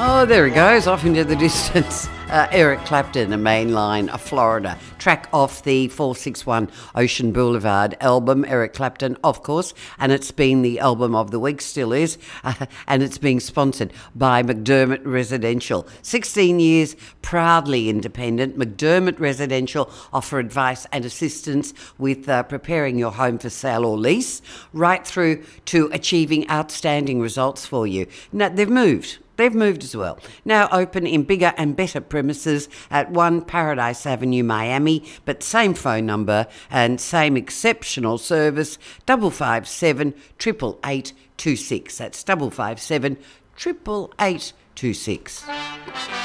Oh, there he goes, off into the distance. Eric Clapton, a Mainline, Florida. Track off the 461 Ocean Boulevard album, Eric Clapton, of course, and it's been the album of the week, still is, and it's being sponsored by McDermott Residential. 16 years, proudly independent. McDermott Residential offer advice and assistance with preparing your home for sale or lease, right through to achieving outstanding results for you. Now, they've moved. They've moved as well. Now open in bigger and better premises at 1 Paradise Avenue, Miami, but same phone number and same exceptional service, 557 888 26. That's 557 888 26.